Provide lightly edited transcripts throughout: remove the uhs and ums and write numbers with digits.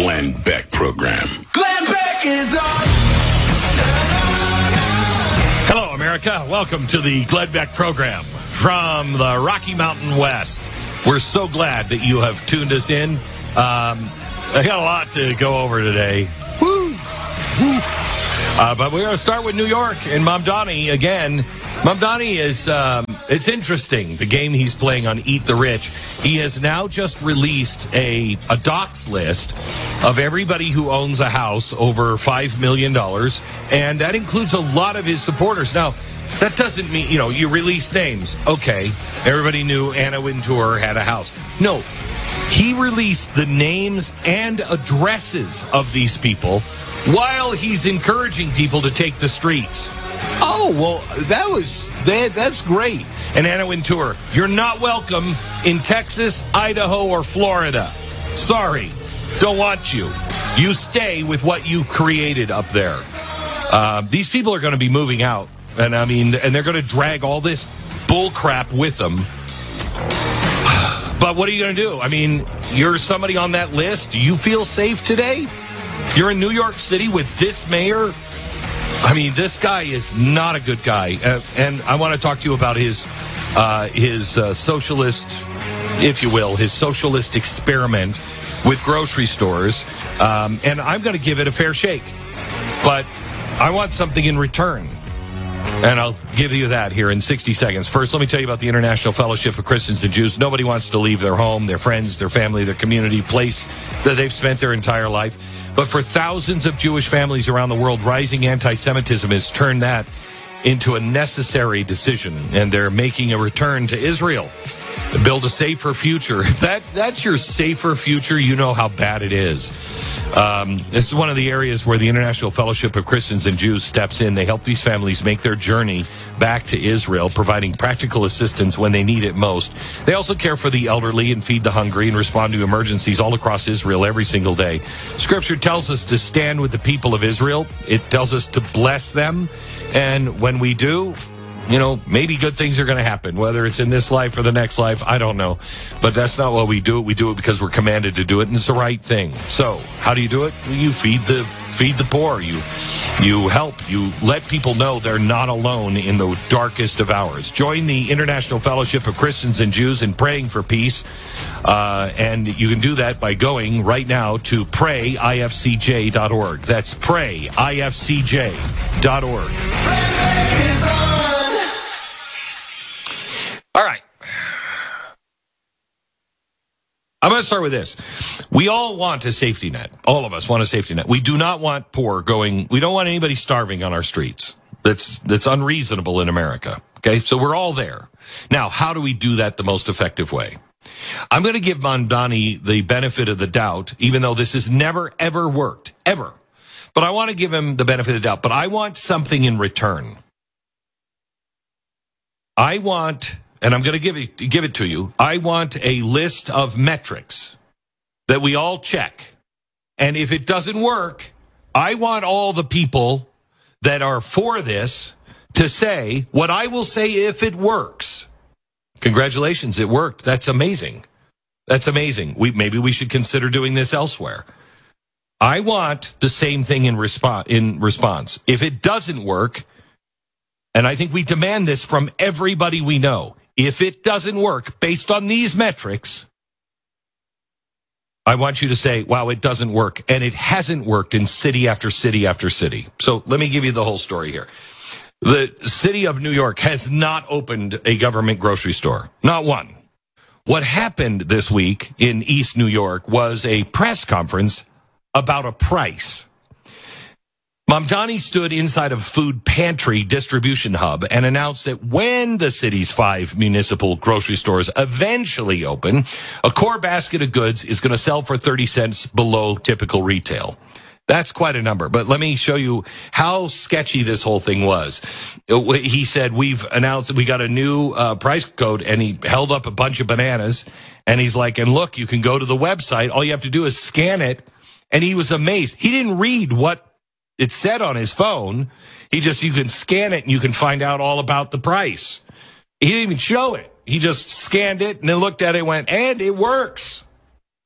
Glenn Beck Program. Glenn Beck is on. Hello, America. Welcome to the Glenn Beck Program from the Rocky Mountain West. We're so glad that you have tuned us in. I got a lot to go over today. Woo! Woo! But we're going to start with New York and Mamdani again. Mamdani is, it's interesting, the game he's playing on Eat the Rich. He has now just released a docs list of everybody who owns a house over $5 million, and that includes a lot of his supporters. Now, that doesn't mean, you release names. Okay, everybody knew Anna Wintour had a house. No, he released the names and addresses of these people while he's encouraging people to take the streets. Oh, well, that's great. And Anna Wintour, you're not welcome in Texas, Idaho, or Florida. Sorry, don't want you. You stay with what you created up there. These people are going to be moving out, and they're going to drag all this bull crap with them. But what are you going to do? You're somebody on that list. Do you feel safe today? You're in New York City with this mayor. This guy is not a good guy. And I want to talk to you about his socialist, if you will, his socialist experiment with grocery stores. And I'm going to give it a fair shake. But I want something in return. And I'll give you that here in 60 seconds. First, let me tell you about the International Fellowship of Christians and Jews. Nobody wants to leave their home, their friends, their family, their community, place that they've spent their entire life. But for thousands of Jewish families around the world, rising anti-Semitism has turned that into a necessary decision. And they're making a return to Israel to build a safer future. If that's your safer future, you know how bad it is. This is one of the areas where the International Fellowship of Christians and Jews steps in. They help these families make their journey back to Israel, providing practical assistance when they need it most. They also care for the elderly and feed the hungry and respond to emergencies all across Israel every single day. Scripture tells us to stand with the people of Israel. It tells us to bless them. And when we do, maybe good things are going to happen, whether it's in this life or the next life. I don't know. But that's not what we do. We do it because we're commanded to do it, and it's the right thing. So how do you do it? You feed the poor. You help. You let people know they're not alone in the darkest of hours. Join the International Fellowship of Christians and Jews in praying for peace. And you can do that by going right now to prayifcj.org. That's prayifcj.org. All right. I'm going to start with this. We all want a safety net. All of us want a safety net. We do not want we don't want anybody starving on our streets. That's unreasonable in America. Okay? So we're all there. Now, how do we do that the most effective way? I'm going to give Mamdani the benefit of the doubt, even though this has never, ever worked. Ever. But I want to give him the benefit of the doubt. But I want something in return. And I'm going to give it to you. I want a list of metrics that we all check. And if it doesn't work, I want all the people that are for this to say what I will say if it works. Congratulations, it worked. That's amazing. That's amazing. Maybe we should consider doing this elsewhere. I want the same thing in response. If it doesn't work, and I think we demand this from everybody we know, if it doesn't work based on these metrics, I want you to say, wow, it doesn't work. And it hasn't worked in city after city after city. So let me give you the whole story here. The city of New York has not opened a government grocery store. Not one. What happened this week in East New York was a press conference about a price. Mamdani stood inside of a food pantry distribution hub and announced that when the city's 5 municipal grocery stores eventually open, a core basket of goods is going to sell for 30 cents below typical retail. That's quite a number. But let me show you how sketchy this whole thing was. He said, we've announced that we got a new price code, and he held up a bunch of bananas, and he's like, and look, you can go to the website. All you have to do is scan it. And he was amazed. He didn't read what it said on his phone. You can scan it and you can find out all about the price. He didn't even show it. He just scanned it and then looked at it and went, and it works.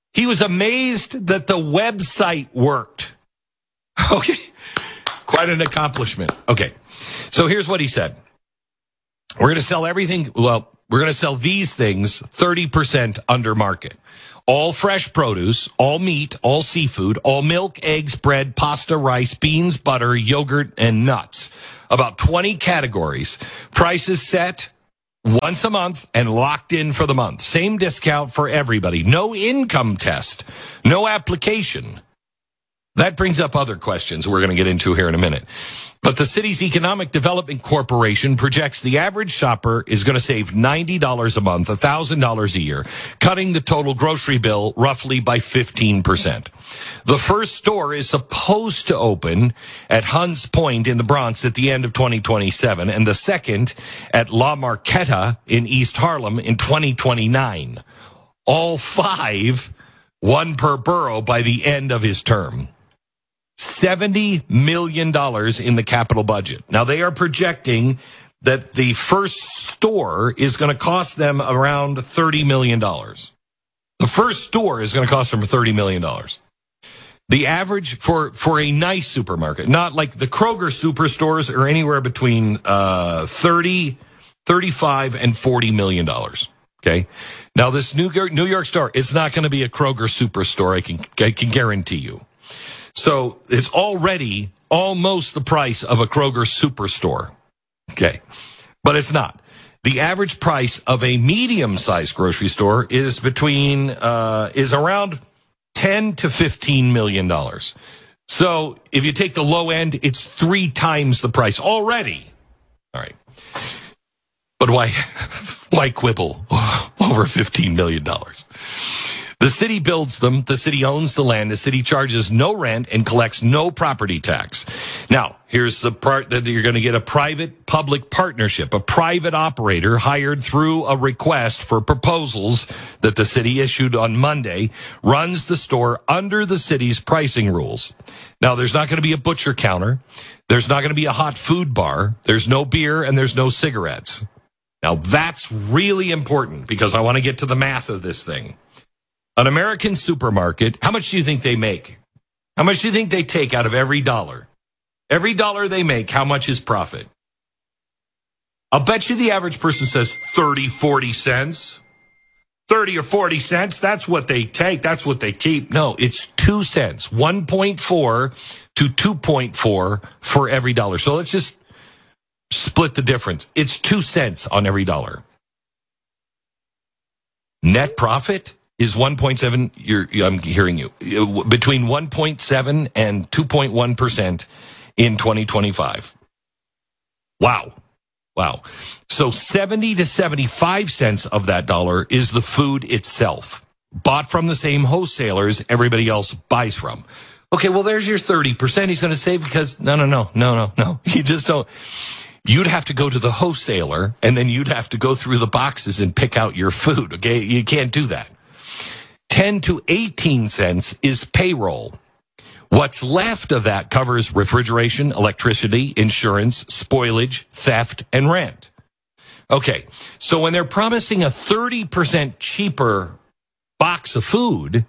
He was amazed that the website worked. Okay. Quite an accomplishment. Okay. So here's what he said. We're going to sell everything. Well, we're going to sell these things 30% under market. All fresh produce, all meat, all seafood, all milk, eggs, bread, pasta, rice, beans, butter, yogurt, and nuts. About 20 categories. Prices set once a month and locked in for the month. Same discount for everybody. No income test. No application. That brings up other questions we're going to get into here in a minute. But the city's Economic Development Corporation projects the average shopper is going to save $90 a month, $1,000 a year, cutting the total grocery bill roughly by 15%. The first store is supposed to open at Hunts Point in the Bronx at the end of 2027, and the second at La Marqueta in East Harlem in 2029. All five, one per borough by the end of his term. $70 million in the capital budget. Now, they are projecting that the first store is going to cost them around $30 million. The first store is going to cost them $30 million. The average for a nice supermarket, not like the Kroger superstores, are anywhere between 30, 35, and $40 million. Okay. Now, this New York store, it's not going to be a Kroger superstore. I can guarantee you. So it's already almost the price of a Kroger superstore. Okay. But it's not. The average price of a medium-sized grocery store is around 10 to $15 million. So if you take the low end, it's 3 times the price already. All right. But why quibble over $15 million? The city builds them. The city owns the land. The city charges no rent and collects no property tax. Now, here's the part that you're going to get a private-public partnership, a private operator hired through a request for proposals that the city issued on Monday, runs the store under the city's pricing rules. Now, there's not going to be a butcher counter. There's not going to be a hot food bar. There's no beer and there's no cigarettes. Now, that's really important because I want to get to the math of this thing. An American supermarket, how much do you think they make? How much do you think they take out of every dollar? Every dollar they make, how much is profit? I'll bet you the average person says 30, 40 cents. 30 or 40 cents, that's what they take. That's what they keep. No, it's 2 cents, 1.4 to 2.4 for every dollar. So let's just split the difference. It's 2 cents on every dollar. Net profit is 1.7, I'm hearing you, between 1.7 and 2.1% in 2025. Wow. So 70 to 75 cents of that dollar is the food itself, bought from the same wholesalers everybody else buys from. Okay, well, there's your 30% he's going to save because, no. You just don't. You'd have to go to the wholesaler, and then you'd have to go through the boxes and pick out your food, okay? You can't do that. 10 to 18 cents is payroll. What's left of that covers refrigeration, electricity, insurance, spoilage, theft, and rent. Okay, so when they're promising a 30% cheaper box of food,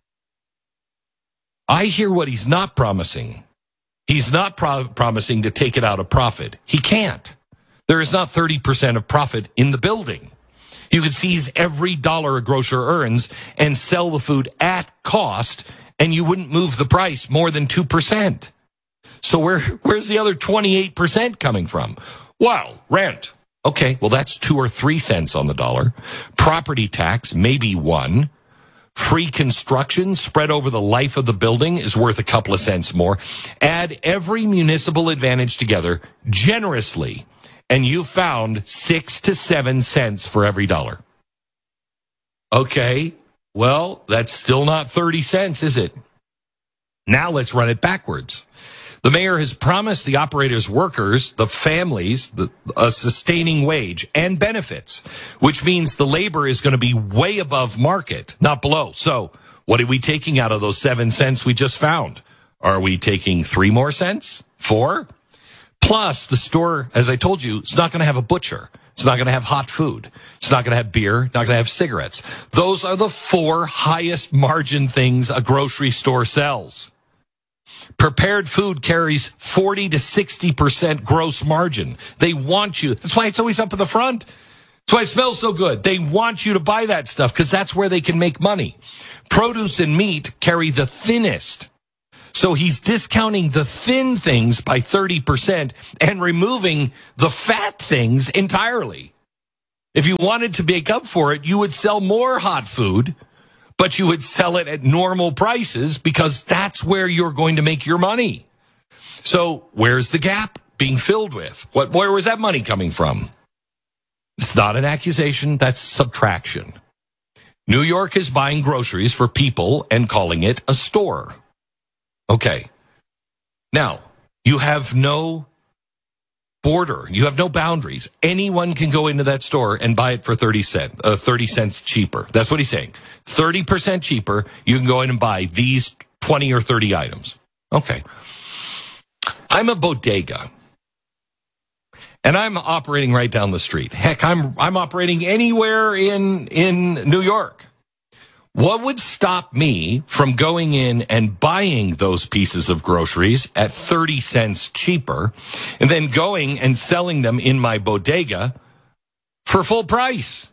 I hear what he's not promising. He's not promising to take it out of profit. He can't. There is not 30% of profit in the building. You could seize every dollar a grocer earns and sell the food at cost, and you wouldn't move the price more than 2%. So where's the other 28% coming from? Well, rent. Okay, well, that's 2 or 3 cents on the dollar. Property tax, maybe 1. Free construction spread over the life of the building is worth a couple of cents more. Add every municipal advantage together generously, and you found 6 to 7 cents for every dollar. Okay, well, that's still not 30 cents, is it? Now let's run it backwards. The mayor has promised the operators' workers, the families, a sustaining wage and benefits, which means the labor is going to be way above market, not below. So what are we taking out of those 7 cents we just found? Are we taking 3 more cents? 4? Plus, the store, as I told you, is not going to have a butcher. It's not going to have hot food. It's not going to have beer, not going to have cigarettes. Those are the 4 highest margin things a grocery store sells. Prepared food carries 40 to 60% gross margin. They want you. That's why it's always up in the front. That's why it smells so good. They want you to buy that stuff because that's where they can make money. Produce and meat carry the thinnest. So he's discounting the thin things by 30% and removing the fat things entirely. If you wanted to make up for it, you would sell more hot food, but you would sell it at normal prices because that's where you're going to make your money. So where's the gap being filled with? Where was that money coming from? It's not an accusation. That's subtraction. New York is buying groceries for people and calling it a store. Okay. Now, you have no border. You have no boundaries. Anyone can go into that store and buy it for 30 cents cheaper. That's what he's saying. 30% cheaper. You can go in and buy these 20 or 30 items. Okay. I'm a bodega. And I'm operating right down the street. Heck, I'm operating anywhere in New York. What would stop me from going in and buying those pieces of groceries at 30 cents cheaper and then going and selling them in my bodega for full price?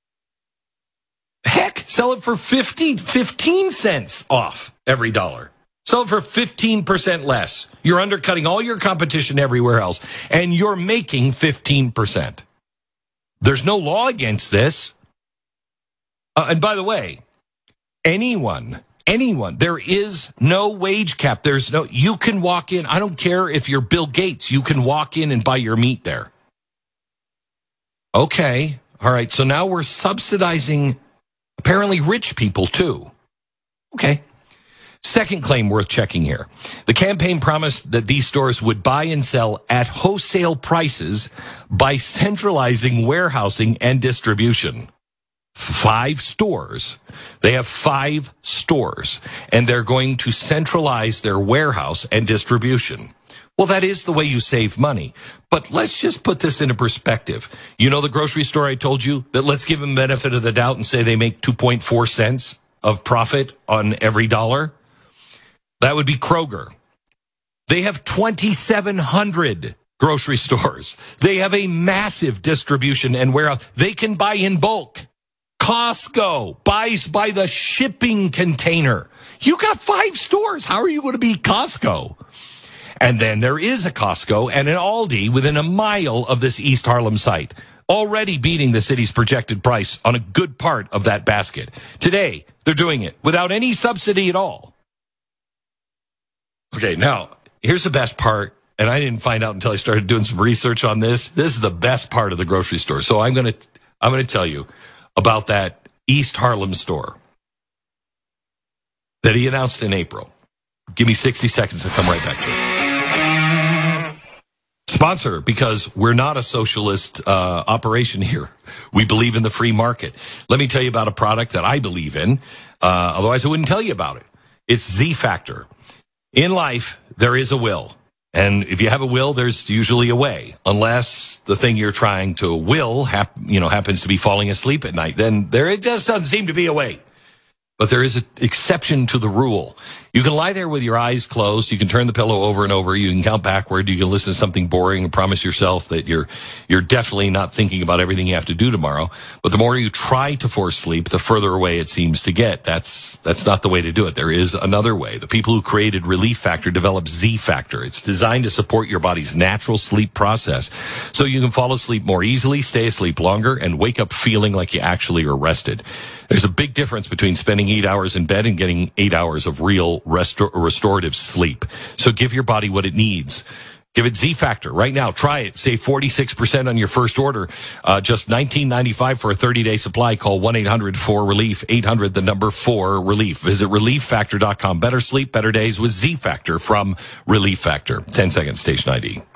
Heck, sell it for 15 cents off every dollar. Sell it for 15% less. You're undercutting all your competition everywhere else, and you're making 15%. There's no law against this. And by the way, anyone, there is no wage cap. You can walk in. I don't care if you're Bill Gates. You can walk in and buy your meat there. Okay. All right. So now we're subsidizing apparently rich people too. Okay. Second claim worth checking here. The campaign promised that these stores would buy and sell at wholesale prices by centralizing warehousing and distribution. 5 stores. They have 5 stores, and they're going to centralize their warehouse and distribution. Well, that is the way you save money. But let's just put this into perspective. You know the grocery store I told you that let's give them benefit of the doubt and say they make 2.4 cents of profit on every dollar? That would be Kroger. They have 2,700 grocery stores. They have a massive distribution and warehouse. They can buy in bulk. Costco buys by the shipping container. You got 5 stores. How are you going to beat Costco? And then there is a Costco and an Aldi within a mile of this East Harlem site, already beating the city's projected price on a good part of that basket. Today, they're doing it without any subsidy at all. Okay, now, here's the best part, and I didn't find out until I started doing some research on this. This is the best part of the grocery store. So I'm going to tell you about that East Harlem store that he announced in April. Give me 60 seconds and come right back to it. Sponsor, because we're not a socialist operation here. We believe in the free market. Let me tell you about a product that I believe in. Otherwise, I wouldn't tell you about it. It's Z Factor. In life, there is a will. And if you have a will, there's usually a way. Unless the thing you're trying to will happens to be falling asleep at night, then it just doesn't seem to be a way. But there is an exception to the rule. You can lie there with your eyes closed. You can turn the pillow over and over. You can count backward. You can listen to something boring and promise yourself that you're definitely not thinking about everything you have to do tomorrow. But the more you try to force sleep, the further away it seems to get. That's not the way to do it. There is another way. The people who created Relief Factor developed Z Factor. It's designed to support your body's natural sleep process so you can fall asleep more easily, stay asleep longer, and wake up feeling like you actually are rested. There's a big difference between spending 8 hours in bed and getting 8 hours of real restorative sleep. So give your body what it needs. Give it Z Factor right now. Try it. Save 46% on your first order. Just $19.95 for a 30-day supply. Call 1-800-4RELIEF. 800-4RELIEF. Visit ReliefFactor.com. Better sleep, better days with Z Factor from Relief Factor. 10 seconds, station ID.